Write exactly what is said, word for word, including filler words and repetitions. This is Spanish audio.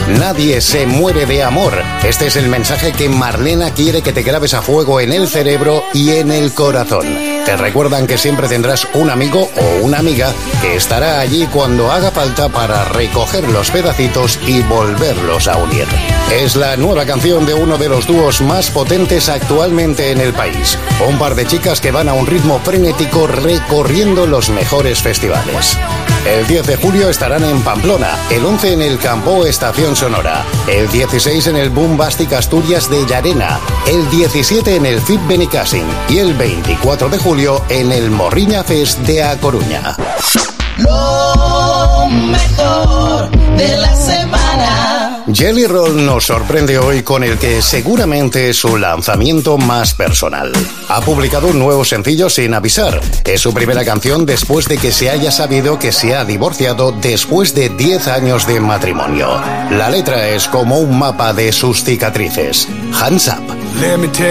Nadie se muere de amor. Este es el mensaje que Marlena quiere que te grabes a fuego en el cerebro y en el corazón. Te recuerdan que siempre tendrás un amigo o una amiga que estará allí cuando haga falta para recoger los pedacitos y volverlos a unir. Es la nueva canción de uno de los dúos más potentes actualmente en el país. Un par de chicas que van a un ritmo frenético recorriendo los mejores festivales. El diez de julio estarán en Pamplona, el once en el Campo Estación Sonora, el dieciséis en el Bombastic Asturias de Llarena, el diecisiete en el F I B Benicassim y el veinticuatro de julio en el Morriña Fest de A Coruña. Lo mejor de la semana. Jelly Roll nos sorprende hoy con el que seguramente es su lanzamiento más personal. Ha publicado un nuevo sencillo sin avisar. Es su primera canción después de que se haya sabido que se ha divorciado después de diez años de matrimonio. La letra es como un mapa de sus cicatrices. Hands Up.